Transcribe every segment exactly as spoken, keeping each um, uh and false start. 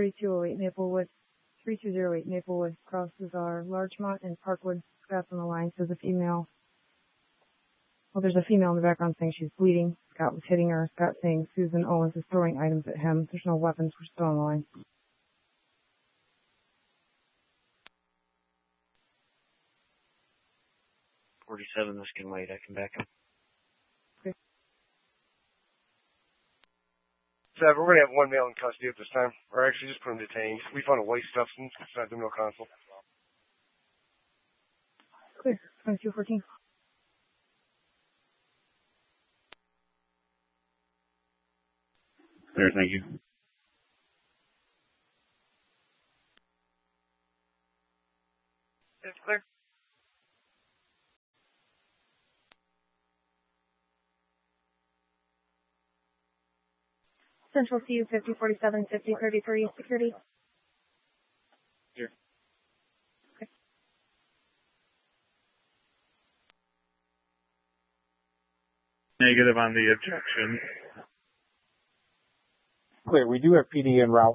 thirty-two oh eight Maplewood, three two zero eight Maplewood. Crosses are Larchmont and Parkwood. Scott's on the line. Says a female. Well, there's a female in the background saying she's bleeding. Scott was hitting her. Scott saying Susan Owens is throwing items at him. There's no weapons. We're still on the line. forty-seven, this can wait. I can back him. Okay. Seven, we're going to have one male in custody at this time. Or actually, just put him detained. We found a waste substance inside the middle console. Clear. twenty-two fourteen. Clear, thank you. It's clear. Central C U fifty forty-seven fifty thirty-three security. Here. Okay. Negative on the objection. Clear. We do have P D en route.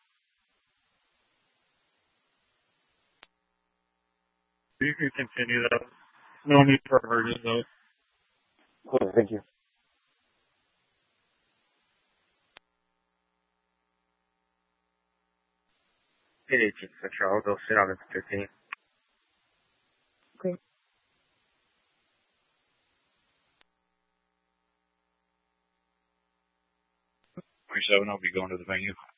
You can continue though. No need for emergency though. Clear. Thank you. eighteen Central, I'll go sit on the fifteen. Okay. forty-seven, I'll be going to the venue.